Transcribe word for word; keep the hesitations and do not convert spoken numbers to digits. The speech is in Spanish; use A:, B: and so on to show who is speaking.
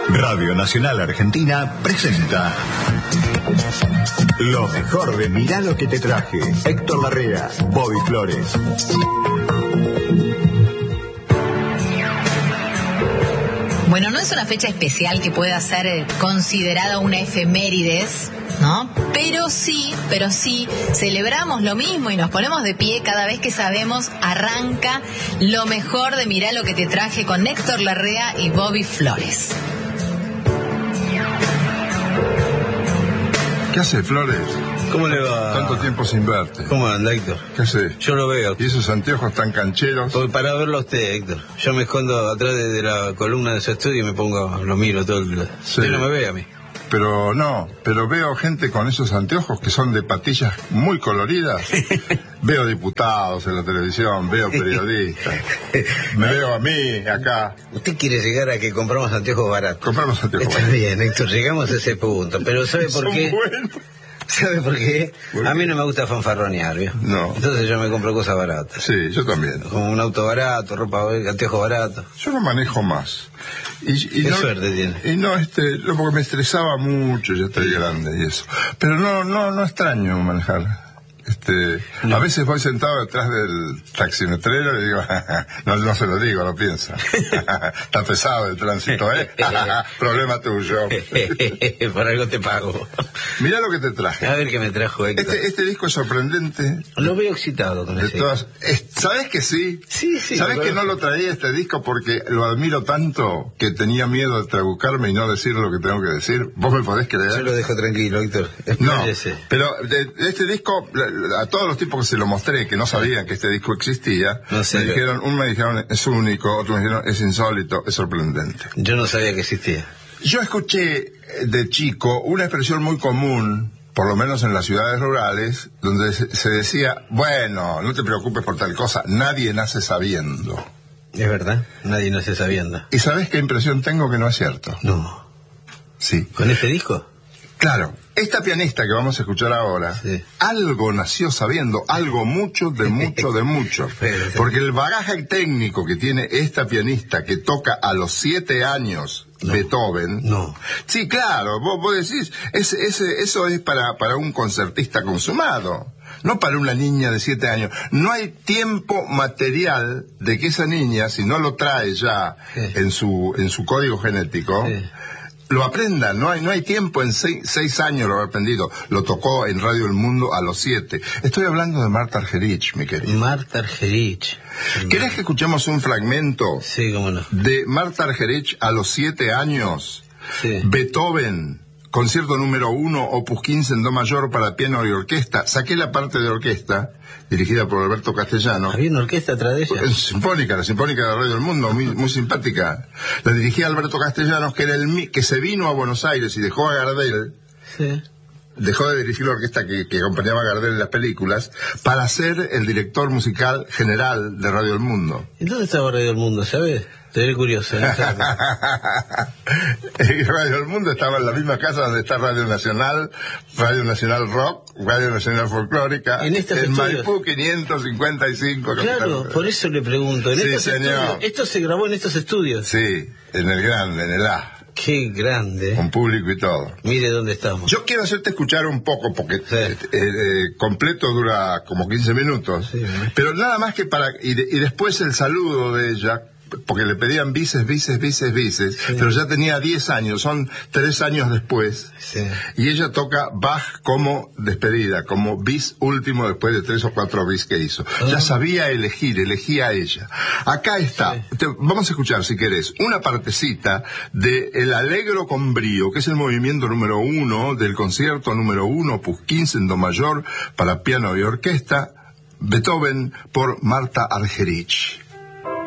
A: Radio Nacional Argentina presenta lo mejor de Mirá lo que te traje. Héctor Larrea, Bobby Flores.
B: Bueno, no es una fecha especial que pueda ser considerada una efemérides, ¿no? Pero sí, pero sí, celebramos lo mismo y nos ponemos de pie cada vez que sabemos arranca lo mejor de Mirá lo que te traje con Héctor Larrea y Bobby Flores.
C: ¿Qué hace, Flores?
D: ¿Cómo le va?
C: Tanto tiempo sin verte.
D: ¿Cómo anda, Héctor?
C: ¿Qué hace?
D: Yo lo veo.
C: ¿Y esos anteojos tan cancheros?
D: Pues para verlo a usted, Héctor. Yo me escondo atrás de, de la columna de su estudio y me pongo, lo miro todo el día.
C: Sí.
D: Usted no me ve a mí.
C: Pero no, pero veo gente con esos anteojos que son de patillas muy coloridas. Veo diputados en la televisión, veo periodistas. Me veo a mí acá.
D: Usted quiere llegar a que compramos anteojos baratos.
C: Compramos anteojos
D: Está
C: baratos.
D: bien, Héctor, llegamos a ese punto. Pero ¿sabe por
C: Son
D: qué?
C: buenos.
D: ¿Sabe por qué?
C: ¿Por
D: A
C: qué?
D: mí no me gusta fanfarronear, ¿vio?
C: No.
D: Entonces yo me compro cosas baratas.
C: Sí, yo también.
D: Como un auto barato, ropa, anteojos baratos.
C: Yo no manejo más. Y, y
D: ¿Qué
C: no,
D: suerte tiene?
C: Y no, este, no, porque me estresaba mucho, ya estoy grande y eso. Pero no, no, no extraño manejar. Este,
D: No.
C: A veces voy sentado detrás del taximetrero y digo, no, no se lo digo, lo piensa. Está pesado el tránsito, ¿eh? Problema tuyo.
D: Por algo te pago.
C: Mirá lo que te traje.
D: A ver qué me trajo, Héctor.
C: Este, este disco es sorprendente.
D: Lo veo excitado con
C: De
D: ese.
C: todas, es- ¿sabés que sí?
D: Sí, sí.
C: ¿Sabés
D: lo
C: que
D: veo.
C: no lo traía este disco porque lo admiro tanto que tenía miedo de trabucarme y no decir lo que tengo que decir? ¿Vos me podés creer?
D: Yo lo dejo tranquilo, Héctor.
C: No,
D: Expláyese.
C: pero de, de este disco, a todos los tipos que se lo mostré, que no sabían que este disco existía,
D: No sé,
C: me
D: lo-
C: dijeron, uno me dijeron es único, otro me dijeron es insólito, es sorprendente.
D: Yo no sabía que existía.
C: Yo escuché de chico una expresión muy común, por lo menos en las ciudades rurales, donde se, se decía, bueno, no te preocupes por tal cosa, nadie nace sabiendo.
D: Es verdad, nadie no se sabiendo.
C: ¿Y sabés qué impresión tengo que no es cierto?
D: No.
C: Sí.
D: ¿Con este disco?
C: Claro, esta pianista que vamos a escuchar ahora,
D: Sí.
C: algo nació sabiendo, algo mucho de mucho de mucho.
D: Pero-
C: Porque el bagaje técnico que tiene esta pianista que toca a los siete años
D: No.
C: Beethoven.
D: No.
C: Sí, claro, vos, vos decís, ese, ese, eso es para, para un concertista consumado. No para una niña de siete años. No hay tiempo material de que esa niña, si no lo trae ya
D: Sí.
C: en su, en su código genético,
D: Sí.
C: lo aprenda. No hay, no hay tiempo, en seis, seis años lo ha aprendido. Lo tocó en Radio El Mundo a los siete. Estoy hablando de Marta Argerich, mi querido.
D: Marta Argerich.
C: ¿Querés que escuchemos un fragmento
D: Sí, cómo no.
C: de Marta Argerich a los siete años?
D: Sí.
C: Beethoven, concierto número uno, opus quince en do mayor para piano y orquesta. Saqué la parte de orquesta, dirigida por Alberto Castellano.
D: ¿Había una orquesta atrás de ella?
C: Es sinfónica, la sinfónica de Radio del Mundo, muy, muy simpática. La dirigía Alberto Castellanos, que era el mi- que se vino a Buenos Aires y dejó a Gardel,
D: Sí.
C: dejó de dirigir la orquesta que, que acompañaba a Gardel en las películas, para ser el director musical general de Radio del Mundo.
D: ¿Y dónde estaba Radio del Mundo, sabes? Estoy curioso. ¿No sabes?
C: Radio del Mundo estaba en la misma casa donde está Radio Nacional, Radio Nacional Rock, Radio Nacional Folclórica,
D: En estos
C: en
D: estudios.
C: Maipú quinientos cincuenta y cinco.
D: Claro,
C: Capital.
D: por eso le pregunto. En
C: Sí,
D: estos
C: señor.
D: estudios, esto se grabó en estos estudios.
C: Sí, en el grande, en el A,
D: Qué grande.
C: con público y todo.
D: Mire dónde estamos.
C: Yo quiero hacerte escuchar un poco, porque
D: Sí.
C: eh, eh, completo dura como quince minutos,
D: Sí, ¿eh?
C: pero nada más que para... Y, de- y después el saludo de ella, porque le pedían bises, bises, bises, bises,
D: Sí.
C: pero ya tenía diez años, son tres años después,
D: Sí.
C: y ella toca Bach como despedida, como bis último después de tres o cuatro bis que hizo.
D: Ah.
C: Ya sabía elegir, elegía ella. Acá está,
D: Sí.
C: te- vamos a escuchar, si querés, una partecita de El Allegro con Brío, que es el movimiento número uno del concierto número uno, opus quince en do mayor, para piano y orquesta, Beethoven por Marta Argerich.